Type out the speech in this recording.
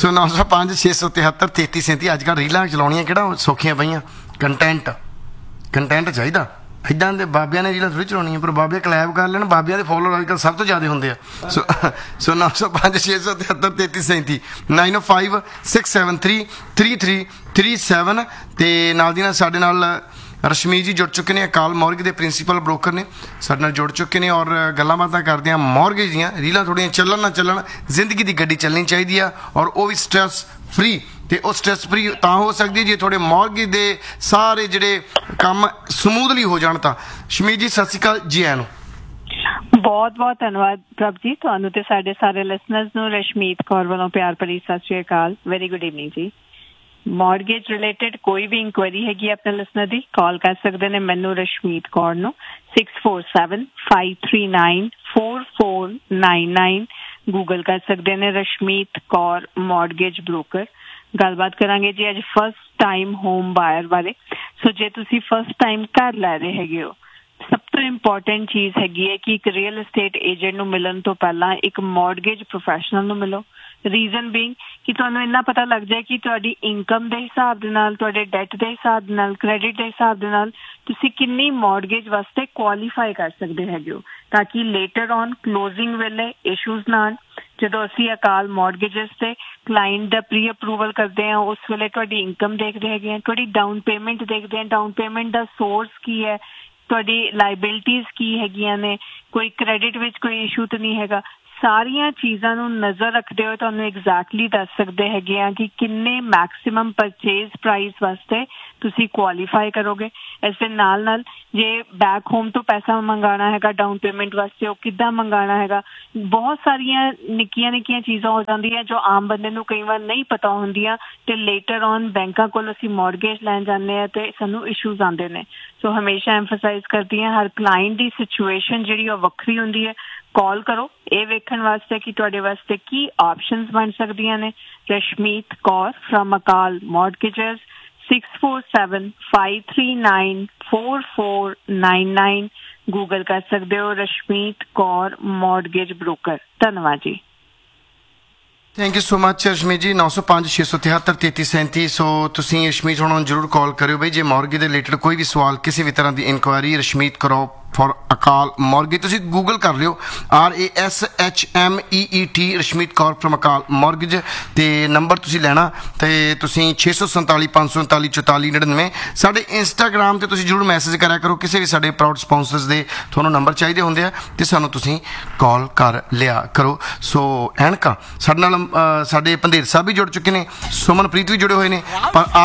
ਸੋ 905 673 3337 ਅੱਜ ਕੱਲ੍ਹ ਰੀਲਾਂ ਚਲਾਉਣੀਆਂ ਕਿਹੜਾ ਸੌਖੀਆਂ ਪਈਆਂ। ਕੰਟੈਂਟ ਚਾਹੀਦਾ। ਇੱਦਾਂ ਦੇ ਬਾਬਿਆਂ ਨੇ ਰੀਲਾਂ ਥੋੜ੍ਹੀ ਚਲਾਉਣੀਆਂ, ਪਰ ਬਾਬੇ ਕਲੈਬ ਕਰ ਲੈਣ। ਬਾਬਿਆਂ ਦੇ ਫੋਲੋਅਰ ਅੱਜ ਕੱਲ੍ਹ ਸਭ ਤੋਂ ਜ਼ਿਆਦਾ ਹੁੰਦੇ ਆ। ਸੋ 905 673 3337 905 673 3337 ਤੇ ਨਾਲ ਦੀ ਨਾਲ ਸਾਡੇ ਨਾਲ ਰਸ਼ਮੀਤ ਜੀ ਜੁੜ ਚੁੱਕੇ ਨੇ, ਅਕਾਲ ਮੌਰਗੇਜ ਦੇ ਪ੍ਰਿੰਸੀਪਲ ਬ੍ਰੋਕਰ ਨੇ, ਸਾਡੇ ਨਾਲ ਜੁੜ ਚੁੱਕੇ ਨੇ ਔਰ ਗੱਲਾਂ ਬਾਤਾਂ ਕਰਦੇ ਹਾਂ ਮੌਰਗੇਜ ਦੀਆਂ। ਰੀਲਾਂ ਥੋੜ੍ਹੀਆਂ ਚੱਲਣ ਨਾ ਚੱਲਣ, ਜ਼ਿੰਦਗੀ ਦੀ ਗੱਡੀ ਚੱਲਣੀ ਚਾਹੀਦੀ ਆ ਔਰ ਉਹ ਵੀ ਸਟ੍ਰੈਸ ਫਰੀ। ਤੇ ਉਹ ਸਟ੍ਰੈਸ ਫਰੀ ਤਾਂ ਹੋ ਸਕਦੀ ਜੇ ਤੁਹਾਡੇ ਮੌਰਗੇਜ ਦੇ ਸਾਰੇ ਜਿਹੜੇ ਕੰਮ ਸਮੂਥਲੀ ਹੋ ਜਾਣ। ਤਾਂ ਸ਼ਮੀਤ ਜੀ ਸਤਿ ਸ਼੍ਰੀ ਅਕਾਲ ਜੀ। ਆਇਆਂ ਨੂੰ ਬਹੁਤ ਬਹੁਤ ਧੰਨਵਾਦ ਪ੍ਰਭ ਜੀ, ਤੁਹਾਨੂੰ ਤੇ ਸਾਡੇ ਸਾਰੇ ਲਿਸਨਰਸ ਨੂੰ ਰਸ਼ਮੀਤ ਕੌਰ ਵੱਲੋਂ ਪਿਆਰ ਭਰੀ ਸਤਿ ਸ਼੍ਰੀ ਅਕਾਲ। ਵੈਰੀ ਗੁੱਡ ਈਵਨਿੰਗ ਜੀ। ਮੌਰਗੇਜ ਰਿਲੇਟਡ ਕੋਈ ਵੀ ਇਨਕੁਆਇਰੀ ਹੈਗੀ ਆਪਣੇ ਲਿਸਨਰ ਦੀ, ਕਾਲ ਕਰ ਸਕਦੇ ਨੇ ਮੈਨੂੰ ਰਸ਼ਮੀਤ ਕੌਰ ਨੂੰ 6475394499। ਗੂਗਲ ਕਰ ਸਕਦੇ ਨੇ ਰਸ਼ਮੀਤ ਕੌਰ ਮੌਰਗੇਜ ਬ੍ਰੋਕਰ। ਗੱਲਬਾਤ ਕਰਾਂਗੇ ਜੀ ਅੱਜ ਫਸਟ ਟਾਈਮ ਹੋਮ ਬਾਇਰ ਬਾਰੇ। ਸੋ ਜੇ ਤੁਸੀਂ ਫਸਟ ਟਾਈਮ ਘਰ ਲੈ ਰਹੇ ਹੈਗੇ ਹੋ, ਸਭ ਤੋਂ ਇੰਪੋਰਟੈਂਟ ਚੀਜ਼ ਹੈਗੀ ਹੈ ਕਿ ਇੱਕ ਰੀਅਲ ਏਸਟੇਟ ਏਜੰਟ ਨੂੰ ਮਿਲਣ ਤੋਂ ਪਹਿਲਾਂ ਇੱਕ ਮੌਰਗੇਜ ਪ੍ਰੋਫੈਸ਼ਨਲ ਨੂੰ ਮਿਲੋ। ਰੀਜ਼ਨ ਬੀਇੰਗ ਕਿ ਤੁਹਾਨੂੰ ਇੰਨਾ ਪਤਾ ਲੱਗ ਜਾਏ ਕਿ ਤੁਹਾਡੀ ਇਨਕਮ ਦੇ ਹਿਸਾਬ ਦੇ ਨਾਲ, ਤੁਹਾਡੇ ਡੈਟ ਦੇ ਹਿਸਾਬ ਦੇ ਨਾਲ, ਕ੍ਰੈਡਿਟ ਦੇ ਹਿਸਾਬ ਦੇ ਨਾਲ ਤੁਸੀਂ ਕਿੰਨੀ ਮੌਰਗੇਜ ਵਾਸਤੇ ਕੁਆਲੀਫਾਈ ਕਰ ਸਕਦੇ ਹੈਗੇ ਹੋ, ਤਾਂ ਕਿ ਲੇਟਰ ਔਨ ਕਲੋਜ਼ਿੰਗ ਵੇਲੇ ਇਸ਼ੂਜ਼ ਨਾ ਆਉਣ। ਜਦੋਂ ਅਸੀਂ ਅਕਾਲ ਮੌਰਗੇਜਸ ਤੇ ਕਲਾਇੰਟ ਦਾ ਪ੍ਰੀ ਅਪਰੂਵਲ ਕਰਦੇ ਹਾਂ, ਉਸ ਵੇਲੇ ਤੁਹਾਡੀ ਇਨਕਮ ਦੇਖਦੇ ਹੈਗੇ ਹਾਂ, ਤੁਹਾਡੀ ਡਾਊਨ ਪੇਮੈਂਟ ਦੇਖਦੇ ਹਾਂ, ਡਾਊਨ ਪੇਮੈਂਟ ਦਾ ਸੋਰਸ ਕੀ ਹੈ, ਤੁਹਾਡੀ ਲਾਇਬਿਲਿਟੀਜ਼ ਕੀ ਹੈਗੀਆਂ ਨੇ, ਕੋਈ ਕ੍ਰੈਡਿਟ ਵਿੱਚ ਕੋਈ ਇਸ਼ੂ ਤਾਂ ਨਹੀਂ ਹੈਗਾ। ਸਾਰੀਆਂ ਚੀਜ਼ਾਂ ਨੂੰ ਨਜ਼ਰ ਰੱਖਦੇ ਹੋਏ ਤੁਹਾਨੂੰ ਐਗਜ਼ੈਕਟਲੀ ਦੱਸ ਸਕਦੇ ਹੈਗੇ ਆ ਕਿ ਕਿੰਨੇ ਮੈਕਸਿਮਮ ਪਰਚੇਜ਼ ਪ੍ਰਾਈਸ ਵਾਸਤੇ ਤੁਸੀਂ ਕੁਆਲੀਫਾਈ ਕਰੋਗੇ। ਇਸ ਦੇ ਨਾਲ ਨਾਲ ਜੇ ਬੈਕ ਹੋਮ ਤੋਂ ਪੈਸਾ ਮੰਗਾਉਣਾ ਹੈਗਾ ਡਾਊਨ ਪੇਮੈਂਟ ਵਾਸਤੇ, ਉਹ ਕਿੱਦਾਂ ਮੰਗਾਉਣਾ ਹੈਗਾ। ਬਹੁਤ ਸਾਰੀਆਂ ਨਿੱਕੀਆਂ ਨਿੱਕੀਆਂ ਚੀਜ਼ਾਂ ਹੋ ਜਾਂਦੀਆਂ ਜੋ ਆਮ ਬੰਦੇ ਨੂੰ ਕਈ ਵਾਰ ਨਹੀਂ ਪਤਾ ਹੁੰਦੀਆਂ, ਤੇ ਲੇਟਰ ਔਨ ਬੈਂਕਾਂ ਕੋਲ ਅਸੀਂ ਮੌਰਗੇਜ ਲੈਣ ਜਾਂਦੇ ਹਾਂ ਤੇ ਸਾਨੂੰ ਇਸ਼ੂਜ਼ ਆਉਂਦੇ ਨੇ। ਸੋ ਹਮੇਸ਼ਾ ਐਮਫਸਾਈਜ਼ ਕਰਦੀ ਹਾਂ, ਹਰ ਕਲਾਇੰਟ ਦੀ ਸਿਚੁਏਸ਼ਨ ਜਿਹੜੀ ਉਹ ਵੱਖਰੀ ਹੁੰਦੀ ਹੈ। ਕਾਲ ਕਰੋ ਇਹ ਵੇਖਣ ਵਾਸਤੇ ਕਿ ਤੁਹਾਡੇ ਵਾਸਤੇ ਕੀ ਆਪਸ਼ਨਸ ਬਣ ਸਕਦੀਆਂ ਨੇ। ਰਸ਼ਮੀਤ ਕੌਰ ਫਰਮ ਅਕਾਲ ਮੌਰਗੇਜਸ 6475394499। ਗੂਗਲ ਕਰ ਸਕਦੇ ਹੋ ਰਸ਼ਮੀਤ ਕੌਰ ਮੌਰਗੇਜ ਬ੍ਰੋਕਰ। ਧੰਨਵਾਦ ਜੀ। Thank you so much Rashmeet ਜੀ। 905 673 3337। ਸੋ ਤੁਸੀਂ ਰਸ਼ਮੀਤ ਹੁਣ ਜ਼ਰੂਰ ਕਾਲ ਕਰਿਓ ਬਈ ਜੇ ਮੌਰਗੇਜ ਦੇ ਰਿਲੇਟਡ ਕੋਈ ਵੀ ਸਵਾਲ, ਕਿਸੇ ਵੀ ਤਰ੍ਹਾਂ ਦੀ ਇਨਕੁਆਇਰੀ। ਰਸ਼ਮੀਤ ਕਰੋ ਫॉर ਅਕਾਲ ਮੌਰਗੇਜ। ਤੁਸੀਂ ਗੂਗਲ ਕਰ ਲਿਓ RASHMEET ਰਸ਼ਮੀਤ ਕੌਰ ਫਰਮ ਅਕਾਲ ਮੌਰਗੇਜ। ਤੇ ਨੰਬਰ ਤੁਸੀਂ ਲੈਣਾ ਤੇ ਤੁਸੀਂ 647 539 4499। ਸਾਡੇ ਇੰਸਟਾਗ੍ਰਾਮ ਤੇ ਤੁਸੀਂ ਜ਼ਰੂਰ ਮੈਸੇਜ ਕਰਿਆ ਕਰੋ। ਕਿਸੇ ਵੀ ਸਾਡੇ ਪ੍ਰਾਊਡ ਸਪਾਂਸਰਸ ਦੇ ਤੁਹਾਨੂੰ ਨੰਬਰ ਚਾਹੀਦੇ ਹੁੰਦੇ ਆ ਤੇ ਸਾਨੂੰ ਤੁਸੀਂ ਕਾਲ ਕਰ ਲਿਆ ਕਰੋ। ਸੋ ਐਨਕਾਂ ਸਾਡੇ ਨਾਲ ਸਾਡੇ ਪੰਧੇਰ ਸਾਹਿਬ ਵੀ ਜੁੜ ਚੁੱਕੇ ਨੇ, ਸੁਮਨਪ੍ਰੀਤ ਵੀ ਜੁੜੇ ਹੋਏ ਨੇ। ਪਰ